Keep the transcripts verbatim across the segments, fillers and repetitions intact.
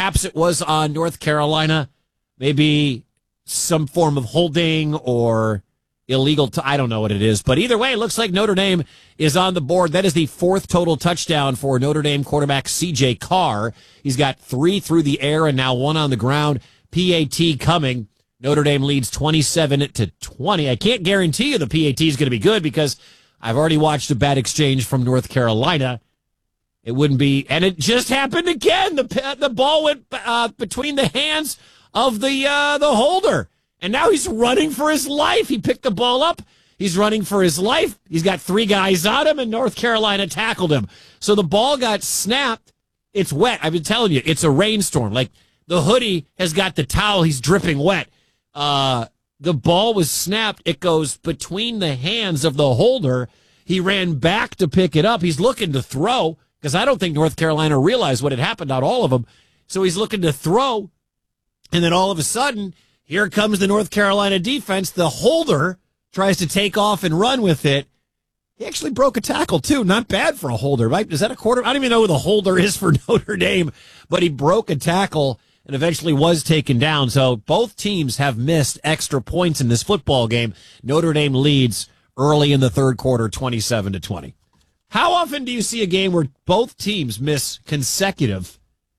perhaps it was on North Carolina, maybe some form of holding or illegal. T- I don't know what it is. But either way, it looks like Notre Dame is on the board. That is the fourth total touchdown for Notre Dame quarterback C J Carr. He's got three through the air and now one on the ground. P A T coming. Notre Dame leads twenty-seven to twenty. I can't guarantee you the P A T is going to be good because I've already watched a bad exchange from North Carolina. It wouldn't be, and it just happened again. The the ball went uh, between the hands of the uh, the holder, and now he's running for his life. He picked the ball up. He's running for his life. He's got three guys on him, and North Carolina tackled him. So the ball got snapped. It's wet. I've been telling you, it's a rainstorm. Like the hoodie has got the towel. He's dripping wet. Uh, the ball was snapped. It goes between the hands of the holder. He ran back to pick it up. He's looking to throw because I don't think North Carolina realized what had happened, not all of them. So he's looking to throw. And then all of a sudden, here comes the North Carolina defense. The holder tries to take off and run with it. He actually broke a tackle, too. Not bad for a holder, right? Is that a quarter? I don't even know who the holder is for Notre Dame, but he broke a tackle and eventually was taken down. So both teams have missed extra points in this football game. Notre Dame leads early in the third quarter, twenty-seven to twenty. How often do you see a game where both teams miss consecutive,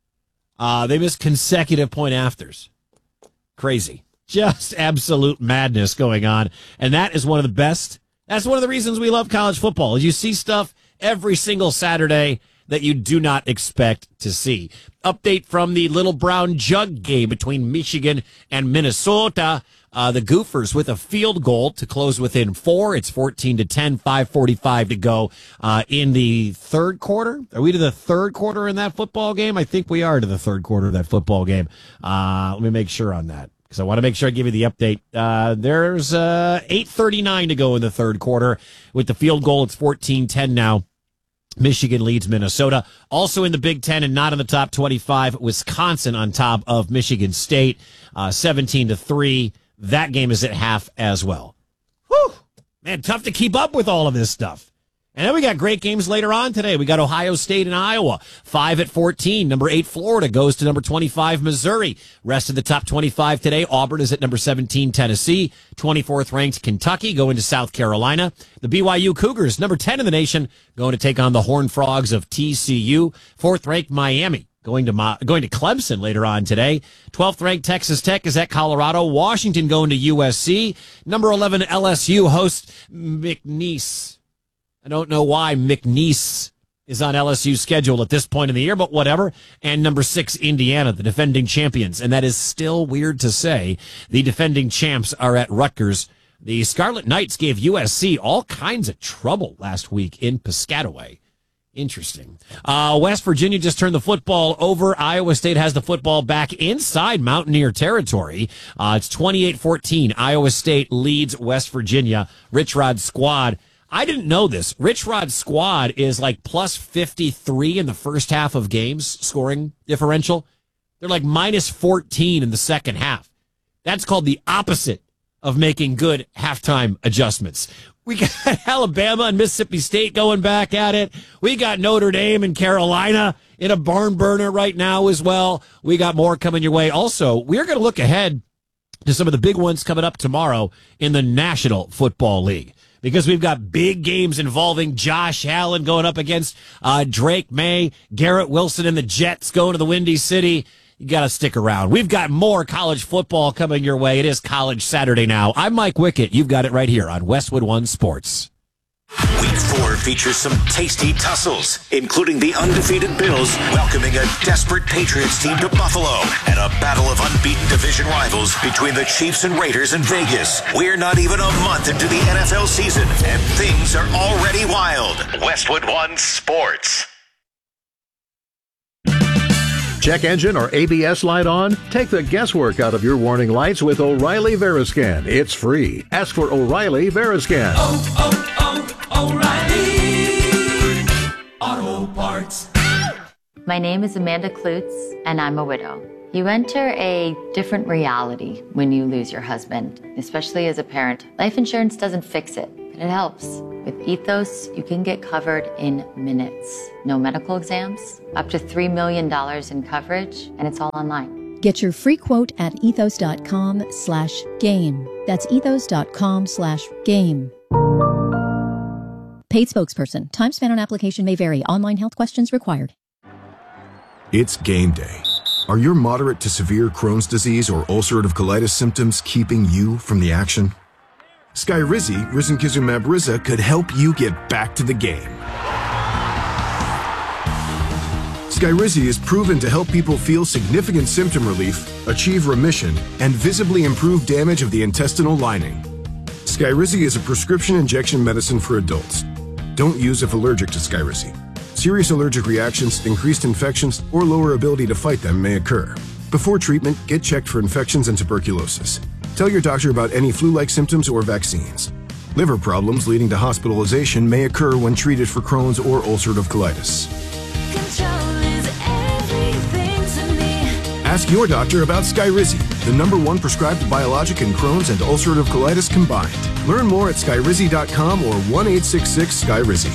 uh, they miss consecutive point afters? Crazy. Just absolute madness going on. And that is one of the best. That's one of the reasons we love college football is you see stuff every single Saturday that you do not expect to see. Update from the Little Brown Jug game between Michigan and Minnesota. Uh, the Gophers with a field goal to close within four. It's fourteen to ten, five forty-five to go uh, in the third quarter. Are we to the third quarter in that football game? I think we are to the third quarter of that football game. Uh, let me make sure on that because I want to make sure I give you the update. Uh, there's uh, eight thirty-nine to go in the third quarter. With the field goal, it's fourteen ten now. Michigan leads Minnesota. Also in the Big Ten and not in the top twenty-five, Wisconsin on top of Michigan State, uh, seventeen to three. That game is at half as well. Whew. Man, tough to keep up with all of this stuff. And then we got great games later on today. We got Ohio State and Iowa. five at fourteen. Number eight, Florida, goes to number twenty-five, Missouri. Rest of the top twenty-five today. Auburn is at number seventeen, Tennessee. twenty-fourth ranked Kentucky going to South Carolina. The B Y U Cougars, number ten in the nation, going to take on the Horned Frogs of T C U. fourth ranked Miami. Going to Ma- going to Clemson later on today. twelfth ranked Texas Tech is at Colorado. Washington going to U S C. Number eleven L S U hosts McNeese. I don't know why McNeese is on L S U's schedule at this point in the year, but whatever. And number six Indiana, the defending champions. And that is still weird to say. The defending champs are at Rutgers. The Scarlet Knights gave U S C all kinds of trouble last week in Piscataway. Interesting. Uh, West Virginia just turned the football over. Iowa State has the football back inside Mountaineer territory. Uh, it's twenty-eight fourteen. Iowa State leads West Virginia. Rich Rod's squad. I didn't know this. Rich Rod's squad is like plus fifty-three in the first half of games scoring differential. They're like minus fourteen in the second half. That's called the opposite of making good halftime adjustments. We got Alabama and Mississippi State going back at it. We got Notre Dame and Carolina in a barn burner right now as well. We got more coming your way. Also, we're going to look ahead to some of the big ones coming up tomorrow in the National Football League because we've got big games involving Josh Allen going up against uh, Drake May, Garrett Wilson and the Jets going to the Windy City. You got to stick around. We've got more college football coming your way. It is College Saturday now. I'm Mike Wickett. You've got it right here on Westwood One Sports. Week four features some tasty tussles, including the undefeated Bills welcoming a desperate Patriots team to Buffalo and a battle of unbeaten division rivals between the Chiefs and Raiders in Vegas. We're not even a month into the N F L season, and things are already wild. Westwood One Sports. Check engine or A B S light on? Take the guesswork out of your warning lights with O'Reilly Veriscan. It's free. Ask for O'Reilly Veriscan. Oh, oh, oh, O'Reilly Auto Parts. My name is Amanda Klutz, and I'm a widow. You enter a different reality when you lose your husband, especially as a parent. Life insurance doesn't fix it, but it helps. With Ethos, you can get covered in minutes. No medical exams, up to three million dollars in coverage, and it's all online. Get your free quote at ethos.com slash game. That's ethos.com slash game. Paid spokesperson. Time spent on application may vary. Online health questions required. It's game day. Are your moderate to severe Crohn's disease or ulcerative colitis symptoms keeping you from the action? Skyrizi, risankizumab Riza, could help you get back to the game. Skyrizi is proven to help people feel significant symptom relief, achieve remission, and visibly improve damage of the intestinal lining. Skyrizi is a prescription injection medicine for adults. Don't use if allergic to Skyrizi. Serious allergic reactions, increased infections, or lower ability to fight them may occur. Before treatment, get checked for infections and tuberculosis. Tell your doctor about any flu-like symptoms or vaccines. Liver problems leading to hospitalization may occur when treated for Crohn's or ulcerative colitis. Control is everything to me. Ask your doctor about Skyrizi, the number one prescribed biologic in Crohn's and ulcerative colitis combined. Learn more at skyrizi dot com or one eight six six Skyrizi.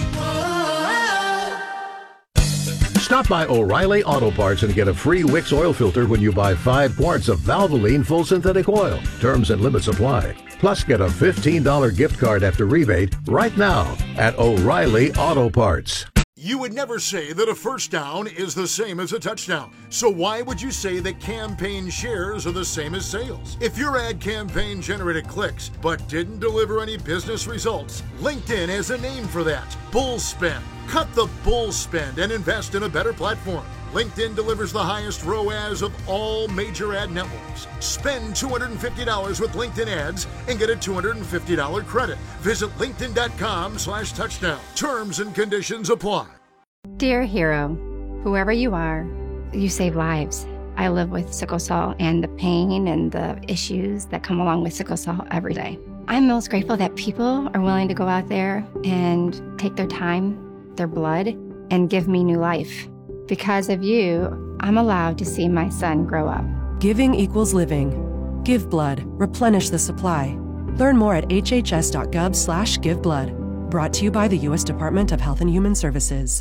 Stop by O'Reilly Auto Parts and get a free Wix oil filter when you buy five quarts of Valvoline full synthetic oil. Terms and limits apply. Plus, get a fifteen dollars gift card after rebate right now at O'Reilly Auto Parts. You would never say that a first down is the same as a touchdown. So why would you say that campaign shares are the same as sales? If your ad campaign generated clicks but didn't deliver any business results, LinkedIn has a name for that: bull spend. Cut the bull spend and invest in a better platform. LinkedIn delivers the highest R O A S of all major ad networks. Spend two hundred fifty dollars with LinkedIn ads and get a two hundred fifty dollars credit. Visit linkedin.com slash touchdown. Terms and conditions apply. Dear hero, whoever you are, you save lives. I live with sickle cell and the pain and the issues that come along with sickle cell every day. I'm most grateful that people are willing to go out there and take their time, their blood, and give me new life. Because of you, I'm allowed to see my son grow up. Giving equals living. Give blood. Replenish the supply. Learn more at hhs.gov slash give blood. Brought to you by the U S Department of Health and Human Services.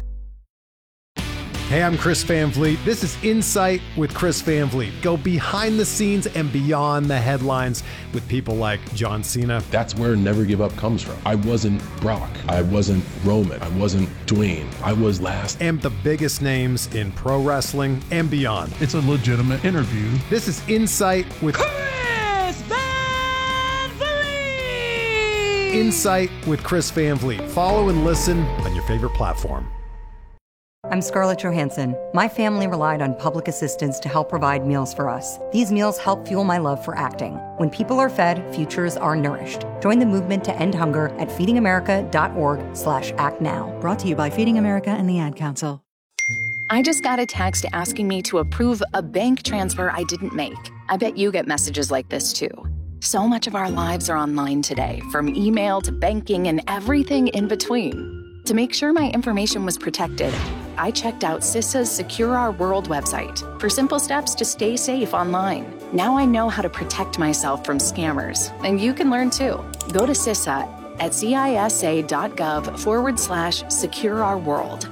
Hey, I'm Chris Van Vliet. This is Insight with Chris Van Vliet. Go behind the scenes and beyond the headlines with people like John Cena. That's where Never Give Up comes from. I wasn't Brock. I wasn't Roman. I wasn't Dwayne. I was last. And the biggest names in pro wrestling and beyond. It's a legitimate interview. This is Insight with Chris Van Vliet! Insight with Chris Van Vliet. Follow and listen on your favorite platform. I'm Scarlett Johansson. My family relied on public assistance to help provide meals for us. These meals help fuel my love for acting. When people are fed, futures are nourished. Join the movement to end hunger at feedingamerica.org slash act now. Brought to you by Feeding America and the Ad Council. I just got a text asking me to approve a bank transfer I didn't make. I bet you get messages like this too. So much of our lives are online today, from email to banking and everything in between. To make sure my information was protected, I checked out CISA's Secure Our World website for simple steps to stay safe online. Now I know how to protect myself from scammers, and you can learn too. Go to CISA at cisa.gov forward slash secure our world.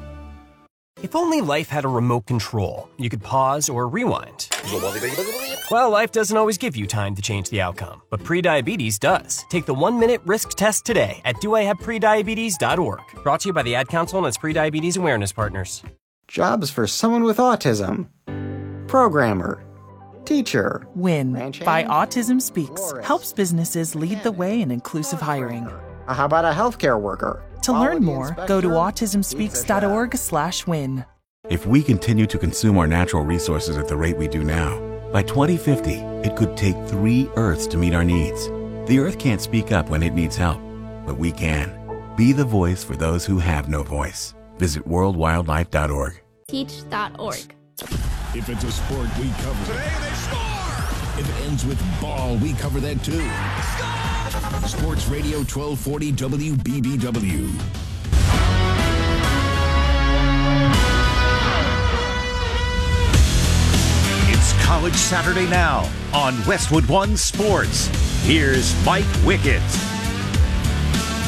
If only life had a remote control, you could pause or rewind. Well, life doesn't always give you time to change the outcome, but prediabetes does. Take the one-minute risk test today at do I have prediabetes dot org. Brought to you by the Ad Council and its prediabetes awareness partners. Jobs for someone with autism. Programmer. Teacher. WIN by Autism Speaks helps businesses lead the way in inclusive hiring. How about a healthcare worker? To learn more, go to autism speaks dot org slash win. If we continue to consume our natural resources at the rate we do now, by twenty fifty, it could take three Earths to meet our needs. The Earth can't speak up when it needs help, but we can. Be the voice for those who have no voice. Visit world wildlife dot org. teach dot org. If it's a sport, we cover it. Today they score! If it ends with ball, we cover that too. Score! Sports Radio twelve forty W B B W. It's College Saturday now on Westwood One Sports. Here's Mike Wickett.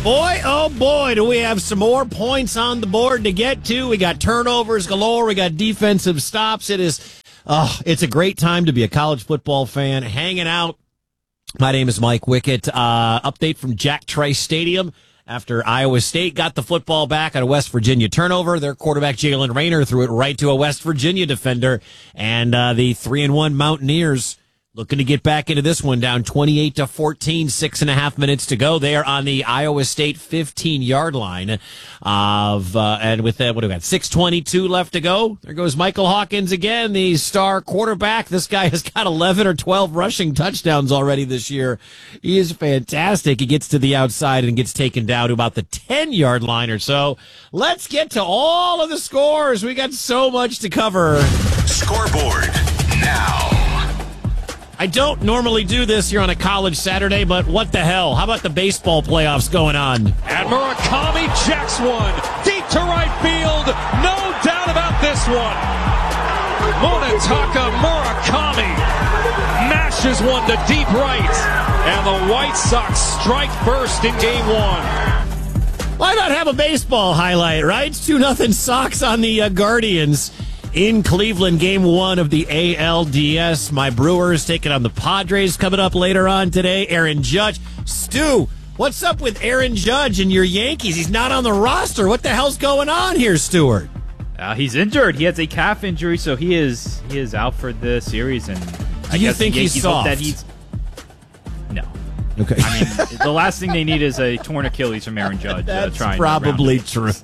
Boy, oh boy, do we have some more points on the board to get to. We got turnovers galore. We got defensive stops. It is, oh, it's a great time to be a college football fan, hanging out. My name is Mike Wickett. Uh, update from Jack Trice Stadium after Iowa State got the football back on a West Virginia turnover. Their quarterback, Jalen Rayner, threw it right to a West Virginia defender. And uh, the three and one Mountaineers looking to get back into this one, down twenty-eight to fourteen, six and a half minutes to go. They are on the Iowa State fifteen-yard line of, uh, and with that, what do we got? six twenty-two left to go. There goes Michael Hawkins again, the star quarterback. This guy has got eleven or twelve rushing touchdowns already this year. He is fantastic. He gets to the outside and gets taken down to about the ten-yard line or so. Let's get to all of the scores. We got so much to cover. Scoreboard now. I don't normally do this here on a college Saturday, but what the hell? How about the baseball playoffs going on? And Murakami jacks one deep to right field. No doubt about this one. Munetaka Murakami mashes one to deep right. And the White Sox strike first in game one. Why not have a baseball highlight, right? It's two nothing Sox on the uh, Guardians. In Cleveland, game one of the A L D S. My Brewers taking on the Padres coming up later on today. Aaron Judge. Stu, what's up with Aaron Judge and your Yankees? He's not on the roster. What the hell's going on here, Stuart? Uh, he's injured. He has a calf injury, so he is he is out for the series. And I Do you guess think the Yankees he's hope soft? that he's no. Okay. I mean, the last thing they need is a torn Achilles from Aaron Judge. That's uh, trying probably to true.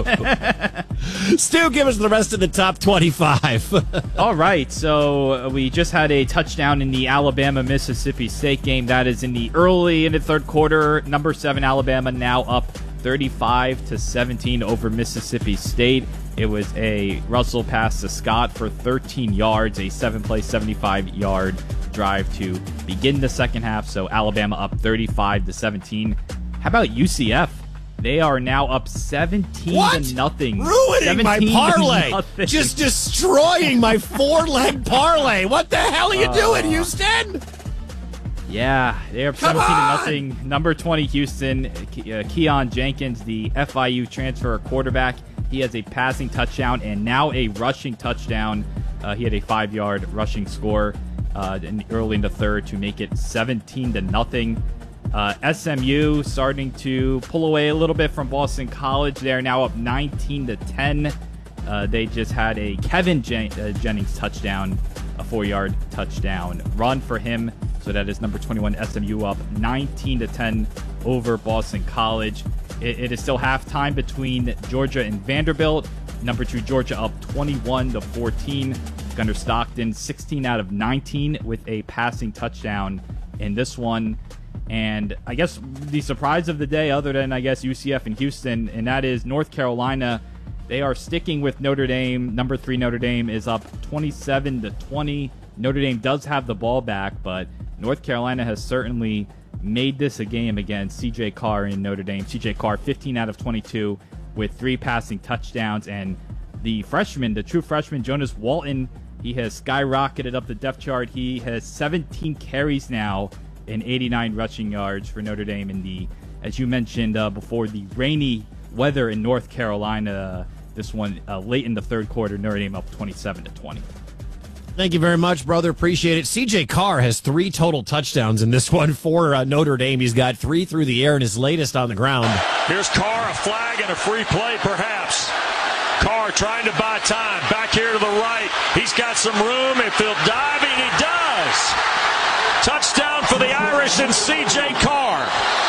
Stu, give us the rest of the top twenty-five. All right, so uh, we just had a touchdown in the Alabama-Mississippi State game. That is in the early in the third quarter. Number seven Alabama now up thirty-five to seventeen over Mississippi State. It was a Russell pass to Scott for thirteen yards, a seven-play, seventy-five-yard drive to begin the second half. So Alabama up thirty-five to seventeen. How about U C F? They are now up seventeen What? to nothing. Ruining my seventeen to parlay. nothing. Just destroying my four-leg parlay. What the hell are you Uh, doing, Houston? Yeah, they're up Come seventeen to on! nothing. Number twenty Houston, Ke- uh, Keon Jenkins, the F I U transfer quarterback. He has a passing touchdown and now a rushing touchdown. Uh, he had a five-yard rushing score uh, in, early in the third to make it seventeen to nothing. Uh, S M U starting to pull away a little bit from Boston College. They are now up nineteen to ten. Uh, they just had a Kevin Jen- uh, Jennings touchdown, a four-yard touchdown run for him. So that is number twenty-one S M U up nineteen to ten over Boston College. It, it is still halftime between Georgia and Vanderbilt. Number two Georgia up twenty-one to fourteen. Gunnar Stockton sixteen out of nineteen with a passing touchdown in this one. And I guess the surprise of the day, other than I guess U C F and Houston, and that is North Carolina. They are sticking with Notre Dame. Number three Notre Dame is up twenty-seven to twenty. Notre Dame does have the ball back, but North Carolina has certainly made this a game against C J Carr in Notre Dame. C J Carr fifteen out of twenty-two with three passing touchdowns, and the freshman, the true freshman Jonas Walton, he has skyrocketed up the depth chart. He has seventeen carries now and eighty-nine rushing yards for Notre Dame in the, as you mentioned uh, before, the rainy weather in North Carolina. This one uh, late in the third quarter, Notre Dame up twenty-seven to twenty. Thank you very much, brother. Appreciate it. C J Carr has three total touchdowns in this one for uh, Notre Dame. He's got three through the air and his latest on the ground. Here's Carr, a flag and a free play, perhaps. Carr trying to buy time. Back here to the right. He's got some room. If he'll dive, and he does. Touchdown for the Irish and C J Carr.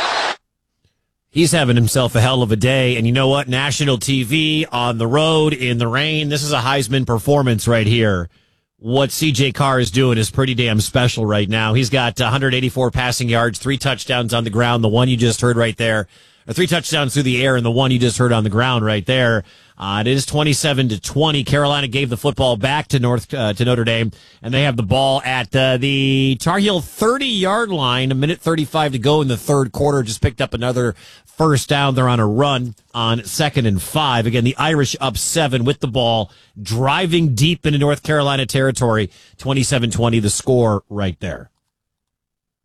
He's having himself a hell of a day. And you know what? National T V, on the road, in the rain. This is a Heisman performance right here. What C J Carr is doing is pretty damn special right now. He's got one hundred eighty-four passing yards, three touchdowns on the ground, the one you just heard right there. Or three touchdowns through the air and the one you just heard on the ground right there. Uh, it is twenty-seven to twenty. Carolina gave the football back to North uh, to Notre Dame, and they have the ball at uh, the Tar Heel thirty-yard line. A minute thirty-five to go in the third quarter. Just picked up another first down. They're on a run on second and five. Again, the Irish up seven with the ball, driving deep into North Carolina territory. twenty-seven twenty, the score right there.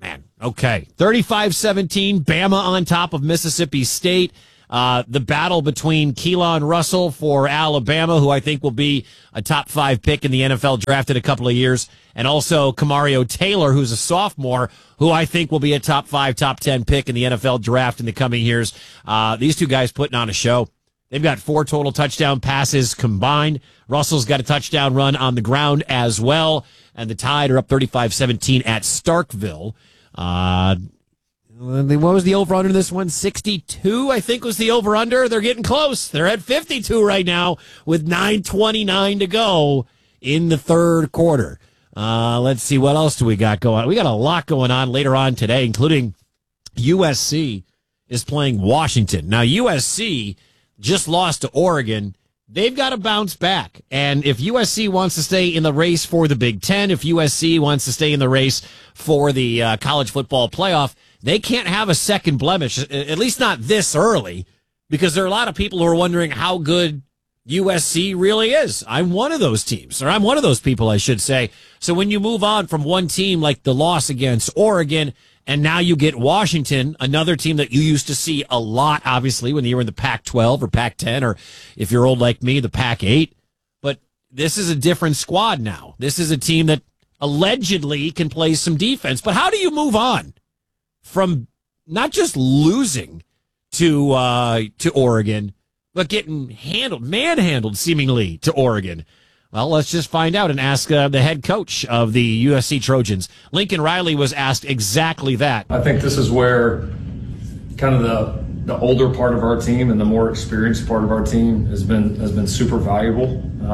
Man, okay. thirty-five seventeen, Bama on top of Mississippi State. Uh, the battle between Keelan Russell for Alabama, who I think will be a top five pick in the N F L draft in a couple of years, and also Kamario Taylor, who's a sophomore, who I think will be a top five, top ten pick in the N F L draft in the coming years. Uh, these two guys putting on a show. They've got four total touchdown passes combined. Russell's got a touchdown run on the ground as well. And the Tide are up thirty-five seventeen at Starkville. Uh, what was the over-under in this one? sixty-two, I think, was the over-under. They're getting close. They're at fifty-two right now with nine twenty-nine to go in the third quarter. Uh, let's see, what else do we got going on? We got a lot going on later on today, including U S C is playing Washington. Now, U S C just lost to Oregon. They've got to bounce back. And if U S C wants to stay in the race for the Big Ten, if U S C wants to stay in the race for the uh, college football playoff, they can't have a second blemish, at least not this early, because there are a lot of people who are wondering how good U S C really is. I'm one of those teams, or I'm one of those people, I should say. So when you move on from one team like the loss against Oregon, and now you get Washington, another team that you used to see a lot, obviously, when you were in the Pac twelve or Pac ten, or if you're old like me, the Pac eight. But this is a different squad now. This is a team that allegedly can play some defense. But how do you move on from not just losing to uh, to Oregon, but getting handled, manhandled seemingly to Oregon? Well, let's just find out and ask uh, the head coach of the U S C Trojans. Lincoln Riley was asked exactly that. I think this is where kind of the the older part of our team and the more experienced part of our team has been has been super valuable.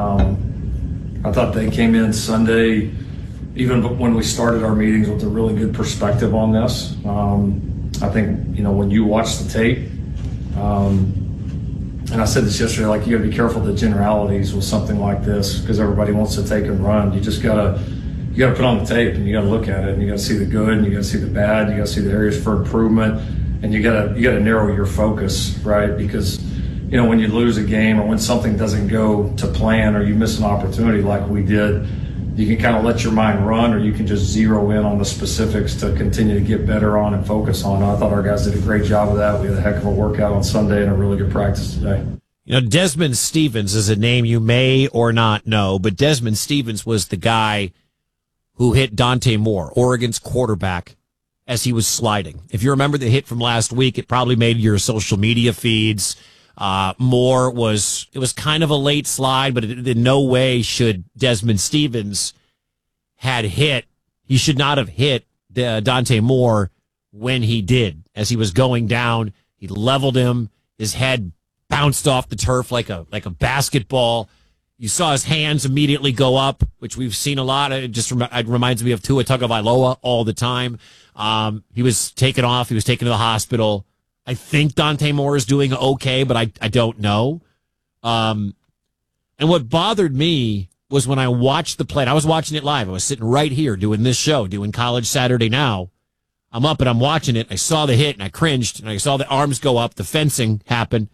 Um, I thought they came in Sunday, even when we started our meetings, with a really good perspective on this. Um, I think, you know, when you watch the tape, um, and I said this yesterday, like, you got to be careful of the generalities with something like this, because everybody wants to take and run. You just got to you got to put on the tape, and you got to look at it, and you got to see the good, and you got to see the bad, you got to see the areas for improvement, and you got to you got to narrow your focus, right? Because, you know, when you lose a game or when something doesn't go to plan or you miss an opportunity like we did, you can kind of let your mind run, or you can just zero in on the specifics to continue to get better on and focus on. I thought our guys did a great job of that. We had a heck of a workout on Sunday and a really good practice today. You know, Desmond Stevens is a name you may or not know, but Desmond Stevens was the guy who hit Dante Moore, Oregon's quarterback, as he was sliding. If you remember the hit from last week, it probably made your social media feeds. Uh, Moore was, it was kind of a late slide, but it, in no way should Desmond Stevens had hit. He should not have hit uh, Dante Moore when he did. As he was going down, he leveled him. His head bounced off the turf like a, like a basketball. You saw his hands immediately go up, which we've seen a lot. It just rem- it reminds me of Tua Tagovailoa all the time. Um, he was taken off. He was taken to the hospital. I think Dante Moore is doing okay, but I, I don't know. Um, and what bothered me was when I watched the play. I was watching it live. I was sitting right here doing this show, doing College Saturday Now. I'm up and I'm watching it. I saw the hit and I cringed, and I saw the arms go up. The fencing happen.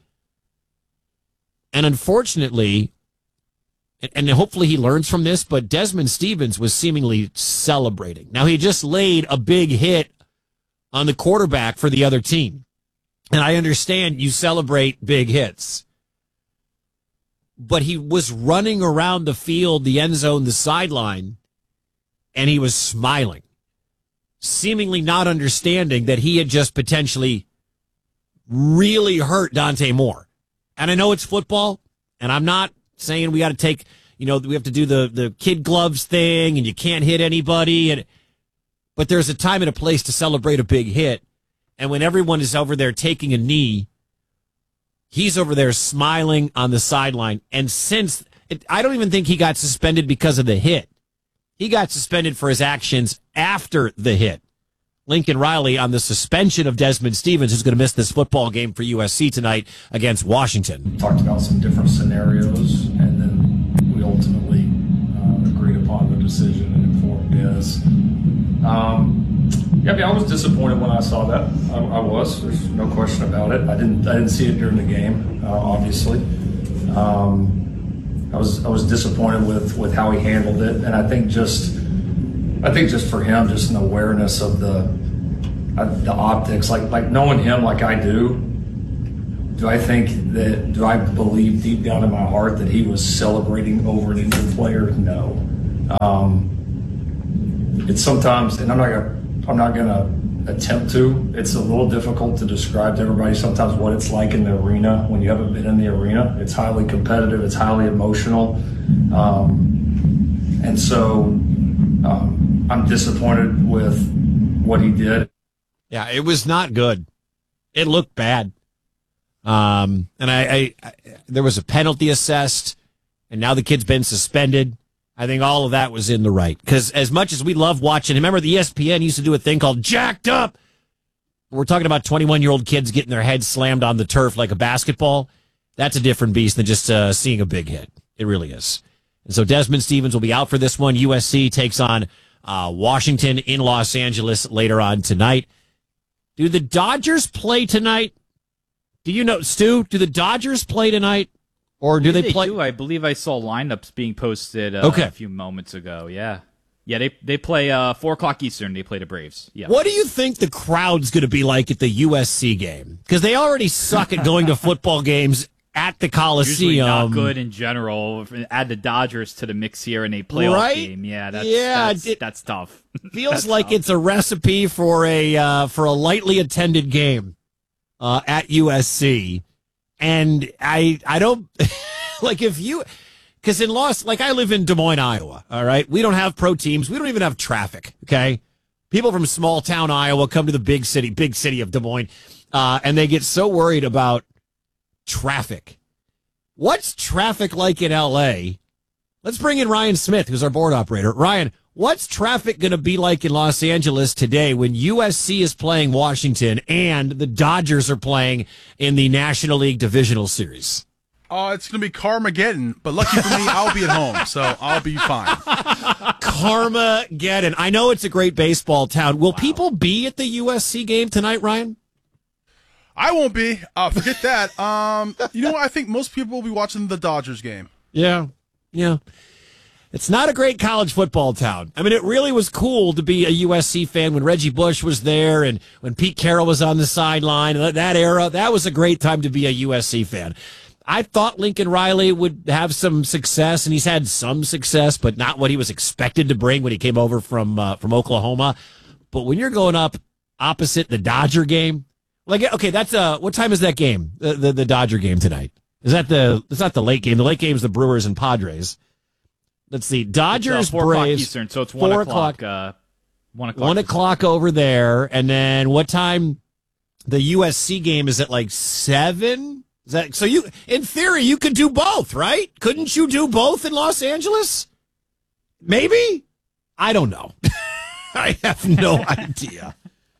And unfortunately, and, and hopefully he learns from this, but Desmond Stevens was seemingly celebrating. Now, he just laid a big hit on the quarterback for the other team. And I understand you celebrate big hits. But he was running around the field, the end zone, the sideline, and he was smiling, seemingly not understanding that he had just potentially really hurt Dante Moore. And I know it's football, and I'm not saying we got to take, you know, we have to do the, the kid gloves thing, and you can't hit anybody. And but there's a time and a place to celebrate a big hit. And when everyone is over there taking a knee, he's over there smiling on the sideline. And since it, I don't even think he got suspended because of the hit. He got suspended for his actions after the hit. Lincoln Riley on the suspension of Desmond Stevens, who's going to miss this football game for U S C tonight against Washington. We talked about some different scenarios, and then we ultimately uh, agreed upon the decision and informed Des. Um, Yeah, I mean, I was disappointed when I saw that. I, I was. There's no question about it. I didn't. I didn't see it during the game, uh, obviously. Um, I was. I was disappointed with, with how he handled it, and I think just. I think just for him, just an awareness of the I, the optics, like like knowing him like I do, do I think that, do I believe deep down in my heart that he was celebrating over an injured player? No. Um, it's sometimes, and I'm not gonna, I'm not gonna attempt to. It's a little difficult to describe to everybody sometimes what it's like in the arena when you haven't been in the arena. It's highly competitive. It's highly emotional, um, and so um, I'm disappointed with what he did. Yeah, it was not good. It looked bad. Um, and I, I, I, there was a penalty assessed, and now the kid's been suspended. I think all of that was in the right. Because as much as we love watching, remember the E S P N used to do a thing called Jacked Up? We're talking about twenty-one-year-old kids getting their heads slammed on the turf like a basketball. That's a different beast than just uh, seeing a big hit. It really is. And so Desmond Stevens will be out for this one. U S C takes on uh, Washington in Los Angeles later on tonight. Do the Dodgers play tonight? Do you know, Stu, do the Dodgers play tonight? Or do they, they play? Do. I believe I saw lineups being posted uh, okay. a few moments ago. Yeah. Yeah, they they play uh, four o'clock Eastern. They play the Braves. Yeah. What do you think the crowd's going to be like at the U S C game? Because they already suck at going to football games at the Coliseum. Usually not good in general. Add the Dodgers to the mix here in a playoff right? game. Yeah, that's, yeah, that's, it that's tough. Feels that's like tough. it's a recipe for a uh, for a lightly attended game uh, at U S C. And I I don't like if you because in Los like I live in Des Moines, Iowa. All right, we don't have pro teams. We don't even have traffic. Okay, people from small town Iowa come to the big city, big city of Des Moines, uh, and they get so worried about traffic. What's traffic like in L A? Let's bring in Ryan Smith, who's our board operator. Ryan, what's traffic going to be like in Los Angeles today when U S C is playing Washington and the Dodgers are playing in the National League Divisional Series? Oh, uh, it's going to be Carmageddon, but lucky for me, I'll be at home, so I'll be fine. Carmageddon. I know it's a great baseball town. Will wow. people be at the U S C game tonight, Ryan? I won't be. Uh, forget that. Um, you know what? I think most people will be watching the Dodgers game. Yeah, yeah. It's not a great college football town. I mean, it really was cool to be a U S C fan when Reggie Bush was there and when Pete Carroll was on the sideline. That era, that was a great time to be a U S C fan. I thought Lincoln Riley would have some success, and he's had some success, but not what he was expected to bring when he came over from uh, from Oklahoma. But when you're going up opposite the Dodger game, like okay, that's uh, what time is that game? The, the the Dodger game tonight? Is that the? It's not the late game. The late game is the Brewers and Padres. Let's see, Dodgers, it's, uh, four Braves, o'clock Eastern, so it's one four o'clock. o'clock Uh, one o'clock. One o'clock over there, and then what time? The U S C game is at like seven. Is that so? You, in theory, you could do both, right? Couldn't you do both in Los Angeles? Maybe. I don't know. I have no idea.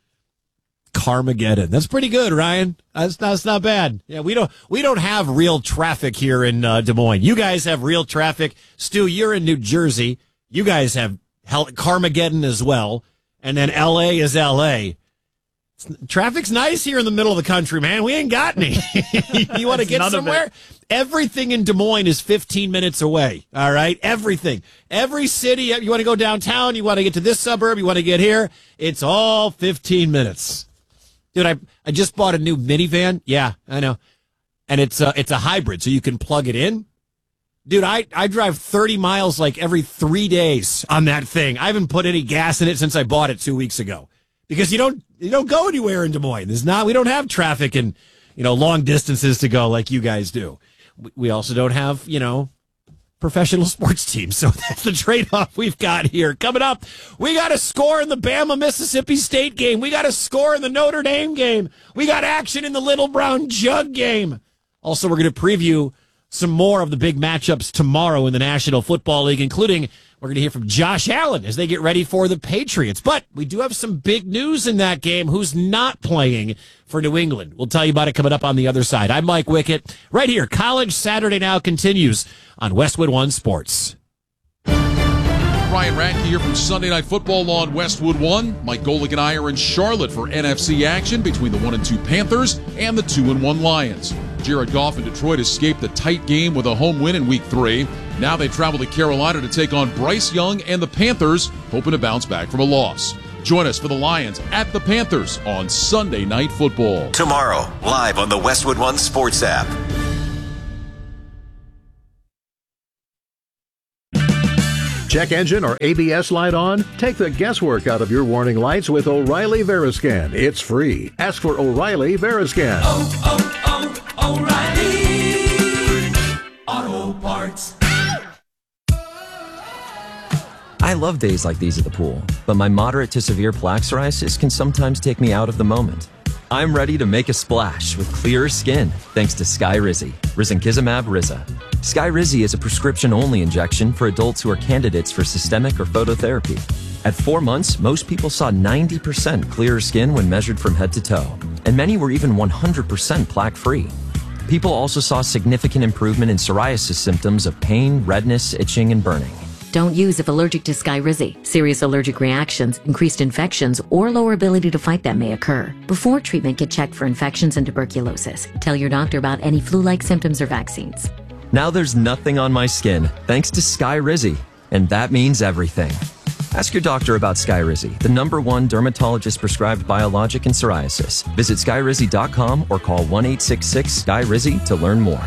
Carmageddon. That's pretty good, Ryan. That's, that's not bad. Yeah, we don't we don't have real traffic here in uh, Des Moines. You guys have real traffic. Stu, you're in New Jersey. You guys have hell, Carmageddon as well. And then L A is L A. Traffic's nice here in the middle of the country, man. We ain't got any. You want to get somewhere? Everything in Des Moines is fifteen minutes away. All right? Everything. Every city, you want to go downtown, you want to get to this suburb, you want to get here, it's all fifteen minutes. Dude, I I just bought a new minivan. Yeah, I know. And it's a, it's a hybrid, so you can plug it in. Dude, I, I drive thirty miles like every three days on that thing. I haven't put any gas in it since I bought it two weeks ago. Because you don't you don't go anywhere in Des Moines. There's not we don't have traffic and you know long distances to go like you guys do. We also don't have, you know, professional sports teams. So that's the trade-off we've got here. Coming up, we got a score in the Bama Mississippi State game. We got a score in the Notre Dame game. We got action in the Little Brown Jug game. Also, we're going to preview some more of the big matchups tomorrow in the National Football League, including we're going to hear from Josh Allen as they get ready for the Patriots. But we do have some big news in that game. Who's not playing for New England? We'll tell you about it coming up on the other side. I'm Mike Wickett. Right here, College Saturday Now continues on Westwood One Sports. Ryan Radke here from Sunday Night Football on Westwood One. Mike Golick and I are in Charlotte for N F C action between the one and two Panthers and the two and one Lions. Jared Goff and Detroit escaped the tight game with a home win in week three. Now they travel to Carolina to take on Bryce Young and the Panthers, hoping to bounce back from a loss. Join us for the Lions at the Panthers on Sunday Night Football. Tomorrow, live on the Westwood One Sports app. Check engine or A B S light on? Take the guesswork out of your warning lights with O'Reilly Veriscan. It's free. Ask for O'Reilly Veriscan. Oh, oh, oh, O'Reilly Auto Parts. I love days like these at the pool, but my moderate to severe plaque psoriasis can sometimes take me out of the moment. I'm ready to make a splash with clearer skin thanks to Skyrizi, Risankizumab Riza. Skyrizi is a prescription-only injection for adults who are candidates for systemic or phototherapy. At four months, most people saw ninety percent clearer skin when measured from head to toe, and many were even one hundred percent plaque-free. People also saw significant improvement in psoriasis symptoms of pain, redness, itching, and burning. Don't use if allergic to Skyrizi. Serious allergic reactions, increased infections, or lower ability to fight them may occur. Before treatment, get checked for infections and tuberculosis. Tell your doctor about any flu-like symptoms or vaccines. Now there's nothing on my skin thanks to Skyrizi, and that means everything. Ask your doctor about Skyrizi, the number one dermatologist-prescribed biologic in psoriasis. Visit skyrizi dot com or call one eight six six Sky Rizi to learn more.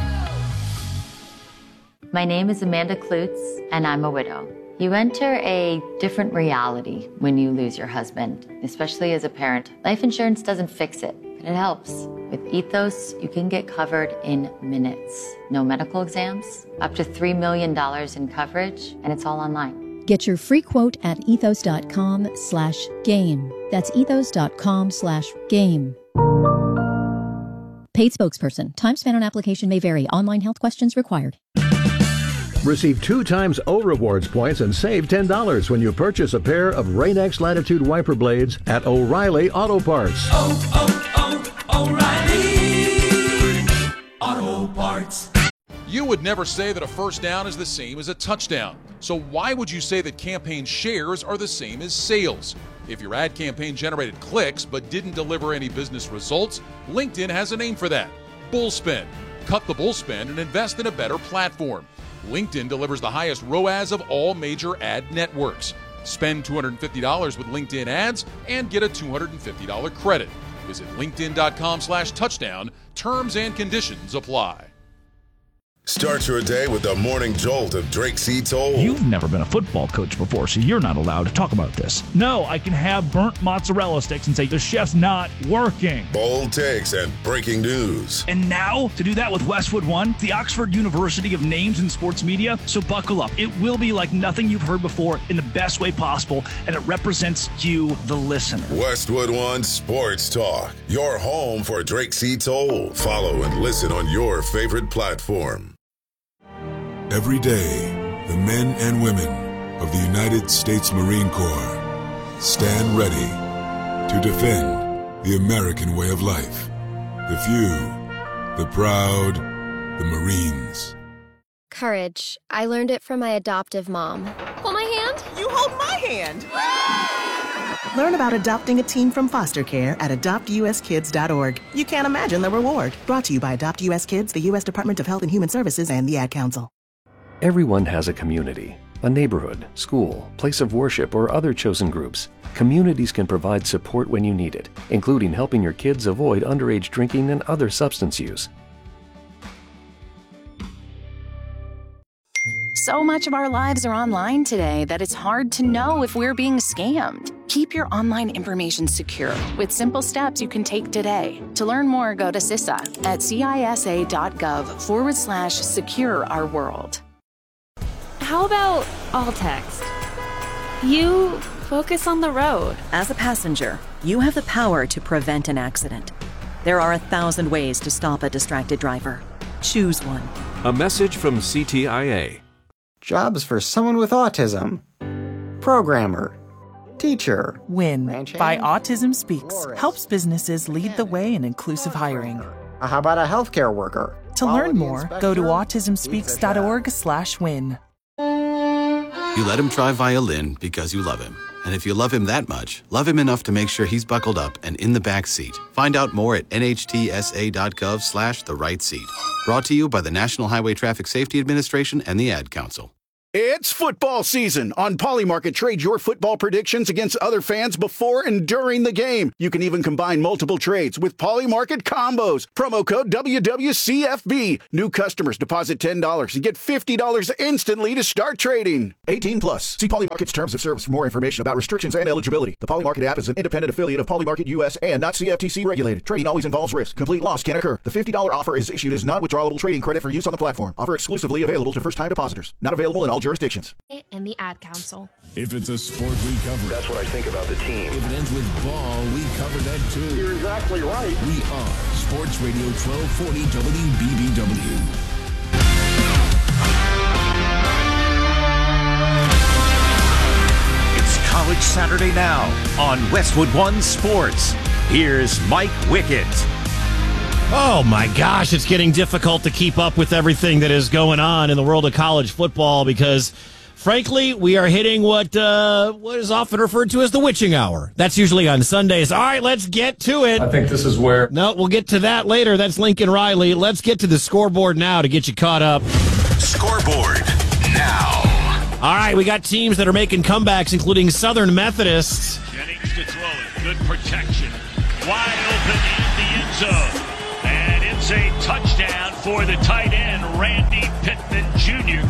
My name is Amanda Klutz, and I'm a widow. You enter a different reality when you lose your husband, especially as a parent. Life insurance doesn't fix it, but it helps. With Ethos, you can get covered in minutes. No medical exams, up to three million dollars in coverage, and it's all online. Get your free quote at ethos.com slash game. That's ethos.com slash game. Paid spokesperson. Time spent on application may vary. Online health questions required. Receive two times O Rewards points and save ten dollars when you purchase a pair of Rain-X Latitude wiper blades at O'Reilly Auto Parts. Oh, oh, oh, O'Reilly Auto Parts. You would never say that a first down is the same as a touchdown. So why would you say that campaign shares are the same as sales? If your ad campaign generated clicks but didn't deliver any business results, LinkedIn has a name for that: bullspend. Cut the bullspend and invest in a better platform. LinkedIn delivers the highest R O A S of all major ad networks. Spend two hundred fifty dollars with LinkedIn ads and get a two hundred fifty dollars credit. Visit linkedin.com slash touchdown. Terms and conditions apply. Start your day with the morning jolt of Drake C. Toll. You've never been a football coach before, so you're not allowed to talk about this. No, I can have burnt mozzarella sticks and say the chef's not working. Bold takes and breaking news. And now, to do that with Westwood One, the Oxford University of names in sports media. So buckle up. It will be like nothing you've heard before in the best way possible, and it represents you, the listener. Westwood One Sports Talk, your home for Drake C. Toll. Follow and listen on your favorite platform. Every day, the men and women of the United States Marine Corps stand ready to defend the American way of life. The few, the proud, the Marines. Courage. I learned it from my adoptive mom. Hold my hand. You hold my hand. Learn about adopting a teen from foster care at adopt u s kids dot org. You can't imagine the reward. Brought to you by Adopt U S Kids, the U S Department of Health and Human Services, and the Ad Council. Everyone has a community, a neighborhood, school, place of worship, or other chosen groups. Communities can provide support when you need it, including helping your kids avoid underage drinking and other substance use. So much of our lives are online today that it's hard to know if we're being scammed. Keep your online information secure with simple steps you can take today. To learn more, go to C I S A at cisa.gov forward slash secure our world. How about all text? You focus on the road. As a passenger, you have the power to prevent an accident. There are a thousand ways to stop a distracted driver. Choose one. A message from C T I A. Jobs for someone with autism. Programmer. Teacher. WIN by Autism Speaks helps businesses lead the way in inclusive hiring. How about a healthcare worker? To learn more, go to autism speaks dot org slash win. You let him try violin because you love him. And if you love him that much, love him enough to make sure he's buckled up and in the back seat. Find out more at nhtsa.gov slash the right seat. Brought to you by the National Highway Traffic Safety Administration and the Ad Council. It's football season. On Polymarket, trade your football predictions against other fans before and during the game. You can even combine multiple trades with Polymarket combos. Promo code W W C F B. New customers deposit ten dollars and get fifty dollars instantly to start trading. eighteen plus. See Polymarket's terms of service for more information about restrictions and eligibility. The Polymarket app is an independent affiliate of Polymarket U S and not C F T C regulated. Trading always involves risk. Complete loss can occur. The fifty dollars offer is issued as non-withdrawable trading credit for use on the platform. Offer exclusively available to first-time depositors. Not available in all jurisdictions. And the Ad Council. If it's a sport, we cover it. That's what I think about the team. If it ends with ball, we cover that too. You're exactly right. We are Sports Radio twelve forty W B B W. It's College Saturday now on Westwood One Sports. Here's Mike Wickett. Oh my gosh, it's getting difficult to keep up with everything that is going on in the world of college football because, frankly, we are hitting what uh, what is often referred to as the witching hour. That's usually on Sundays. All right, let's get to it. I think this is where... No, we'll get to that later. That's Lincoln Riley. Let's get to the scoreboard now to get you caught up. Scoreboard now. All right, we got teams that are making comebacks, including Southern Methodist. Jennings to throw it. Good protection. Wide open in the end zone. And it's a touchdown for the tight end, Randy Pittman Junior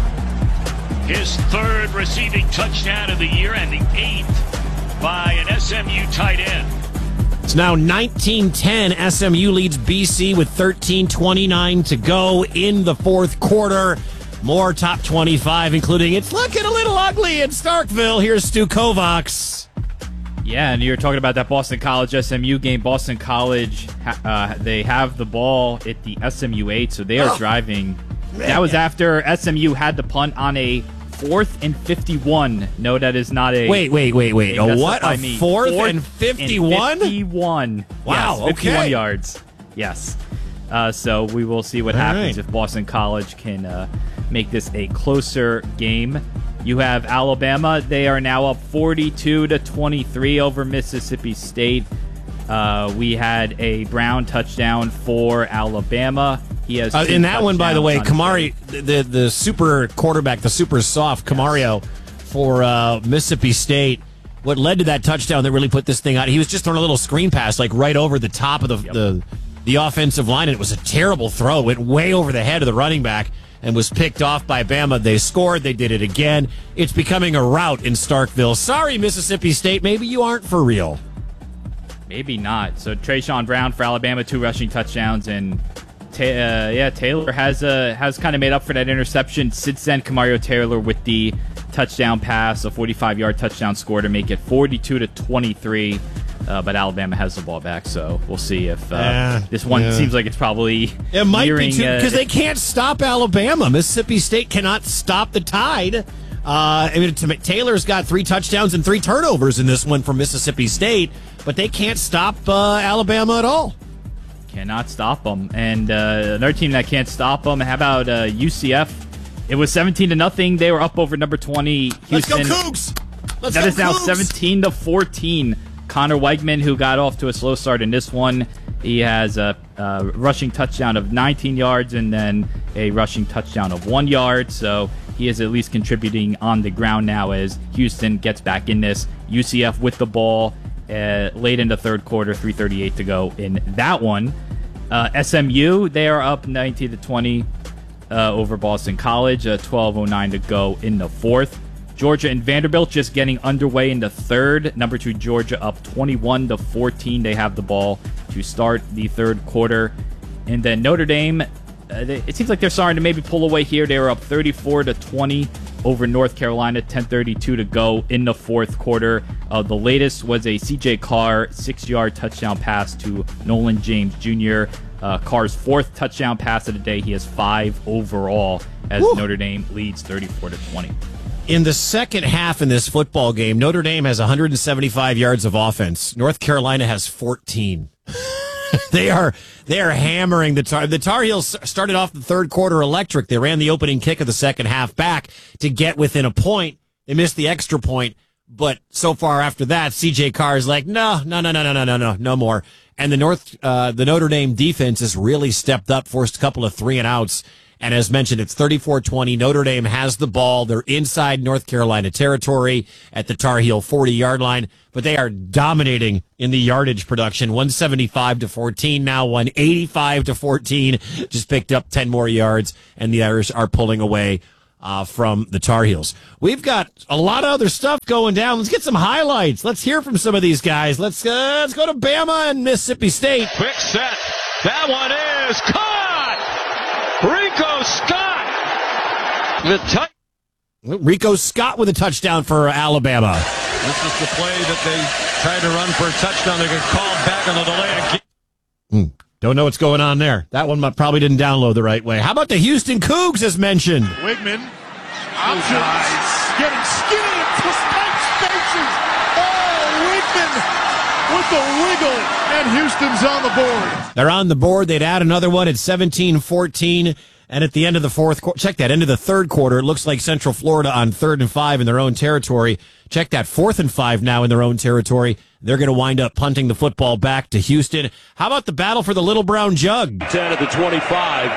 His third receiving touchdown of the year and the eighth by an S M U tight end. It's now nineteen ten. S M U leads B C with thirteen twenty-nine to go in the fourth quarter. More top twenty-five, including it's looking a little ugly in Starkville. Here's Stu Kovacs. Yeah, and you're talking about that Boston College S M U game. Boston College, uh, they have the ball at the S M U eight, so they are oh, driving. Man. That was after S M U had to punt on a fourth and fifty-one. No, that is not a... Wait, wait, wait, wait. A what? A fourth, fourth and fifty-one? fifty-one. Wow, yes, fifty-one okay. yards. Yes. Uh, so we will see what All happens right. if Boston College can uh, make this a closer game. You have Alabama. They are now up forty-two to twenty-three over Mississippi State. Uh, we had a Brown touchdown for Alabama. He has uh, in that one, by the way, Kamari, the, the the super quarterback, the super soft Camario yes. for uh, Mississippi State. What led to that touchdown that really put this thing out? He was just throwing a little screen pass, like right over the top of the yep. the, the offensive line, and it was a terrible throw. It went way over the head of the running back and was picked off by Bama. They scored. They did it again. It's becoming a rout in Starkville. Sorry, Mississippi State. Maybe you aren't for real. Maybe not. So Trayshawn Brown for Alabama, two rushing touchdowns, and ta- uh, yeah, Taylor has uh, has kind of made up for that interception. Since then, Camario Taylor with the touchdown pass, a forty-five-yard touchdown score to make it forty-two to twenty-three. Uh, but Alabama has the ball back, so we'll see if uh, uh, this one yeah. seems like it's probably it might nearing, be too because uh, they can't stop Alabama. Mississippi State cannot stop the Tide. Uh, I mean, Taylor's got three touchdowns and three turnovers in this one for Mississippi State, but they can't stop uh, Alabama at all. Cannot stop them. And uh, another team that can't stop them. How about uh, U C F? It was seventeen to nothing. They were up over number twenty. Houston. Let's go Cougs! Let's that go is now Cougs! seventeen to fourteen. Connor Weigman, who got off to a slow start in this one, he has a, a rushing touchdown of nineteen yards and then a rushing touchdown of one yard. So he is at least contributing on the ground now as Houston gets back in this. U C F with the ball uh, late in the third quarter, three thirty-eight to go in that one. Uh, S M U, they are up nineteen to twenty uh, over Boston College, uh, twelve oh nine to go in the fourth. Georgia and Vanderbilt just getting underway in the third. Number two, Georgia up twenty-one to fourteen. They have the ball to start the third quarter. And then Notre Dame, uh, they, it seems like they're starting to maybe pull away here. They were up thirty-four to twenty over North Carolina, ten thirty-two to go in the fourth quarter. Uh, the latest was a C J Carr six-yard touchdown pass to Nolan James Junior Uh, Carr's fourth touchdown pass of the day. He has five overall as Woo. Notre Dame leads thirty-four to twenty. In the second half in this football game, Notre Dame has one hundred seventy-five yards of offense. North Carolina has fourteen. they are they are hammering the Tar. The Tar Heels started off the third quarter electric. They ran the opening kick of the second half back to get within a point. They missed the extra point, but so far after that, C J Carr is like, no, no, no, no, no, no, no, no, no more. And the North, uh, the Notre Dame defense has really stepped up, forced a couple of three and outs, And as mentioned, it's thirty-four twenty. Notre Dame has the ball. They're inside North Carolina territory at the Tar Heel forty-yard line, but they are dominating in the yardage production. one seventy-five to fourteen now, one eighty-five to fourteen. Just picked up ten more yards, and the Irish are pulling away uh, from the Tar Heels. We've got a lot of other stuff going down. Let's get some highlights. Let's hear from some of these guys. Let's, uh, let's go to Bama and Mississippi State. Quick set. That one is caught. Rico Scott. The touch. Rico Scott with a touchdown for Alabama. This is the play that they tried to run for a touchdown. They get called back on the delay again. Mm, don't know what's going on there. That one probably didn't download the right way. How about the Houston Cougs as mentioned? Wigman. Options. Getting skinny into Spike spaces. Oh, Wigman with the wiggle. And Houston's on the board. They're on the board. They'd add another one at seventeen fourteen. And at the end of the fourth quarter, check that, end of the third quarter, it looks like Central Florida on third and five in their own territory. Check that, fourth and five now in their own territory. They're going to wind up punting the football back to Houston. How about the battle for the Little Brown Jug? ten at the twenty-five.